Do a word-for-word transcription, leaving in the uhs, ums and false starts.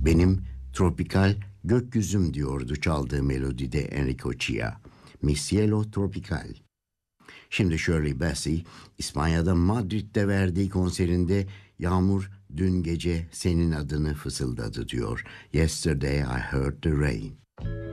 Benim tropikal gökyüzüm diyordu çaldığı melodide Enrico Chia. Mi cielo tropical. Şimdi Shirley Bassey, İspanya'da Madrid'de verdiği konserinde yağmur dün gece senin adını fısıldadı diyor. Yesterday I heard the rain.